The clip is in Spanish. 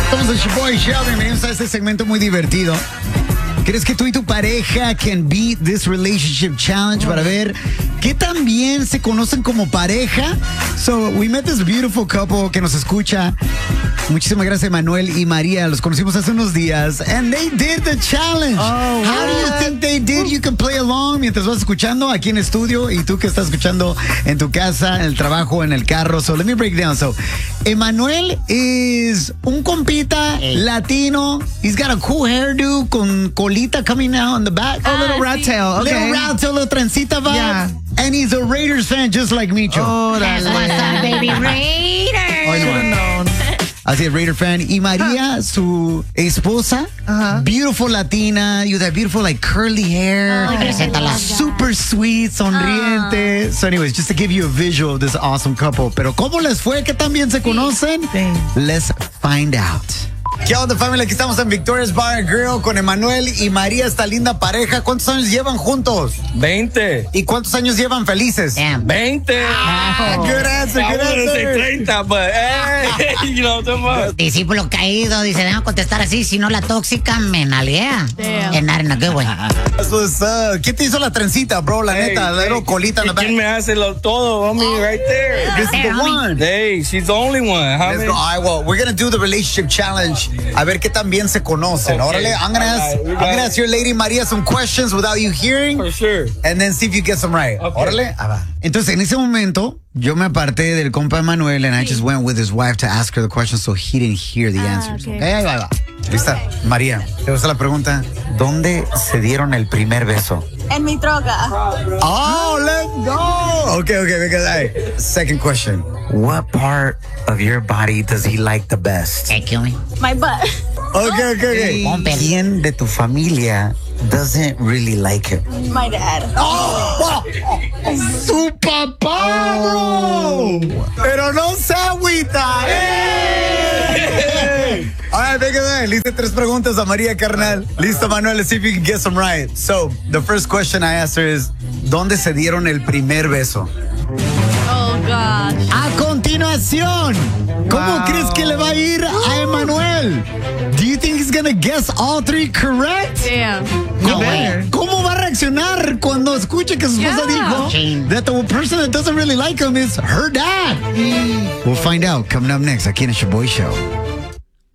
Somos el Shaboy Show. Bienvenidos a este segmento muy divertido. ¿Crees que tú y tu pareja can beat this relationship challenge para ver qué tan bien se conocen como pareja? So, we met this beautiful couple que nos escucha. Muchísimas gracias, Manuel y María. Los conocimos hace unos días. And they did the challenge. Oh, How do you think they did? You can play along mientras vas escuchando aquí en estudio y tú que estás escuchando en tu casa, en el trabajo, en el carro. So, let me break down. So, Emanuel is un compita latino. He's got a cool hairdo con colita coming out on the back. A little rat tail. Okay. Little rat tail, little trencita vibe. Yeah. And he's a Raiders fan just like Micho. Oh, that's What's up, baby Raiders? Ay, no. Así es, Raider fan. Y María, su esposa, beautiful latina, you that beautiful like curly hair, super sweet, sonriente. So anyways, just to give you a visual of this awesome couple. Pero ¿cómo les fue? ¿Qué tan bien se conocen? Sí. Let's find out. ¿Qué onda, familia? Aquí estamos en Victoria's Bar and Grill con Emanuel y María, esta linda pareja. ¿Cuántos años llevan juntos? 20. ¿Y cuántos años llevan felices? Damn. 20. Good answer, I good wanna say answer. 30, but hey, you know what I'm talking about. Discípulo caído, dice, déjame contestar así, si no la tóxica me nalguea. And not in a good way. That's what's up. ¿Quién te hizo la trencita, bro? La neta, la little colita en la back. ¿Quién me hace todo, homie, right there? This is the one. Hey, she's the only one. How Let's many? go. All right, well, we're going to do the relationship challenge. A ver qué tan bien se conocen. Okay. Órale, I'm going to All right, ask your lady María some questions without you hearing. For sure. And then see if you get some right. Okay. Órale. Ah, va. Entonces, en ese momento, yo me aparté del compa Manuel and I just went with his wife to ask her the questions so he didn't hear the answers. okay. Okay, ahí va. ¿Lista? María, ¿te gusta la pregunta? ¿Dónde se dieron el primer beso? En mi troca. Oh, let's go. Okay, because second question. What part of your body does he like the best? Hey, kill me. My butt. Okay. Pompe. ¿Quién de tu familia doesn't really like him? My dad. ¡Oh! ¡Su papá, bro! Pero no se agüita. ¡Eh! All right, venga, le hice 3 preguntas a María, carnal. Listo, Manuel, let's see if you can get some right. So, the first question I asked her is, ¿dónde se dieron el primer beso? Oh, gosh. A continuación, ¿cómo Wow. crees que le va a ir a Emanuel? Do you think he's gonna guess all 3 correct? Damn. No way. ¿Cómo va a reaccionar cuando escuche que su esposa dijo Sí. that the person that doesn't really like him is her dad? We'll find out coming up next aquí en el Shaboy Show.